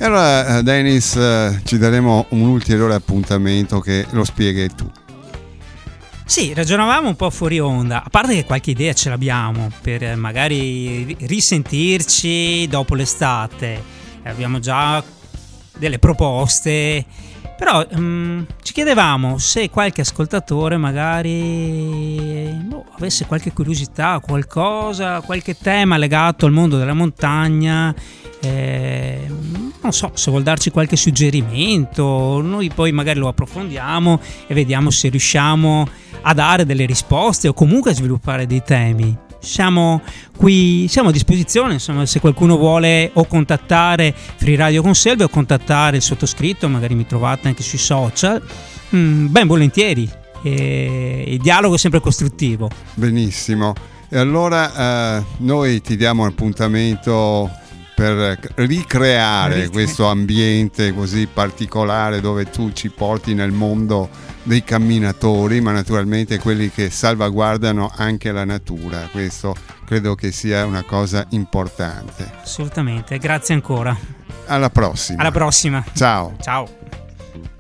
E allora Dennis, ci daremo un ulteriore appuntamento che lo spieghi tu. Sì, ragionavamo un po' fuori onda, a parte che qualche idea ce l'abbiamo per magari risentirci dopo l'estate, abbiamo già delle proposte, però ci chiedevamo se qualche ascoltatore magari avesse qualche curiosità, qualcosa, qualche tema legato al mondo della montagna, non so, se vuol darci qualche suggerimento, noi poi magari lo approfondiamo e vediamo se riusciamo a dare delle risposte o comunque a sviluppare dei temi. Siamo qui, siamo a disposizione, insomma, se qualcuno vuole o contattare Free Radio Conselve o contattare il sottoscritto, magari mi trovate anche sui social, ben volentieri, il dialogo è sempre costruttivo. Benissimo, e allora noi ti diamo un appuntamento per ricreare questo ambiente così particolare dove tu ci porti nel mondo dei camminatori, ma naturalmente quelli che salvaguardano anche la natura. Questo credo che sia una cosa importante. Assolutamente, grazie ancora. Alla prossima. Alla prossima. Ciao. Ciao.